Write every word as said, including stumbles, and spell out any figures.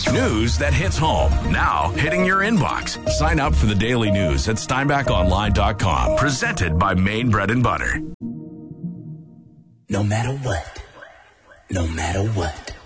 News that hits home. Now hitting your inbox. Sign up for the daily news at steinbach online dot com. Presented by Maine Bread and Butter. No matter what, no matter what,